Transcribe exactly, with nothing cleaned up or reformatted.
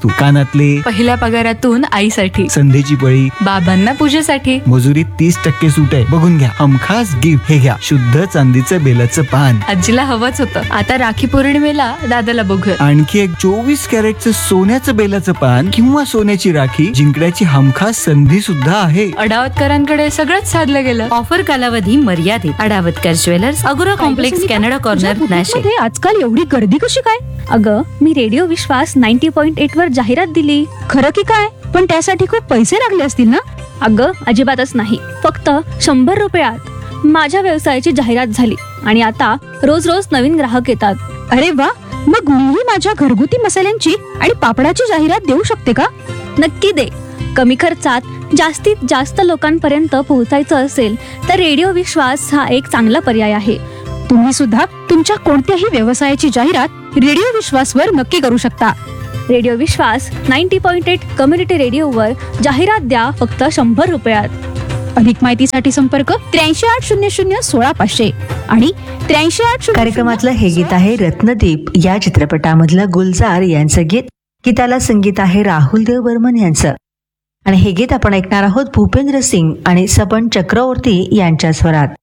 तू कानातले पहिल्या पगारातून आईसाठी, संधीची पळी, बाबांना पूजेसाठी. मजुरीत तीस टक्के सूट आहे, बघून घ्या. हमखास गिफ्ट हे घ्या, शुद्ध चांदीचं बेलाचं पान. आजीला हवंच होतं. आता राखी पौर्णिमेला दादाला बघूया. आणखी एक चोवीस कॅरेटचं सोन्याचं बेलाचं पान किंवा सोन्याची राखी जिंकण्याची हमखास संधी सुद्धा आहे. अडावतकरांकडे सगळंच साधलं गेलं. ऑफर कालावधी मर्यादित. अडावतकर ज्वेलर्स, अगोरा कॉम्प्लेक्स, कॅनडा कॉर्नर, नाशिक. आजकाल एवढी गर्दी कशी काय? अगं, मी रेडिओ विश्वास नाईन्टी पॉइंट एट वर जाहिरात दिली. खरं की काय? पण त्यासाठी खूप पैसे लागले असतील ना? अगं, अजिबातच नाही. फक्त शंभर रुपयात माझ्या व्यवसायाची जाहिरात झाली आणि आता रोज रोज नवीन ग्राहक येतात. अरे वा, मग मीही माझ्या घरगुती मसाल्यांची आणि पापडाची जाहिरात देऊ शकते का? नक्की दे. कमी खर्चात जास्तीत जास्त लोकांपर्यंत पोहोचायचं असेल तर रेडिओ विश्वास हा एक चांगला पर्याय आहे. तुम्ही सुद्धा तुमच्या कोणत्याही व्यवसायाची जाहिरात रेडिओ विश्वास वर नक्की करू शकता. रेडिओ विश्वास नाईन्टी पॉइंट एट कम्युनिटी रेडिओवर जाहिरात द्या फक्त शंभर रुपयात. अधिक माहितीसाठी संपर्क त्र्याऐंशी आठ शून्य शून्य सोळा पाचशे आणि त्र्याऐंशी आठ. कार्यक्रमातलं हे गीत आहे रत्नदीप या चित्रपटामधलं गुलजार यांचं गीत. गीताला संगीत आहे राहुल देव बर्मन यांचं. आणि हे गीत आपण ऐकणार आहोत भूपेंद्र सिंग आणि सपन चक्रवर्ती यांच्या स्वरात.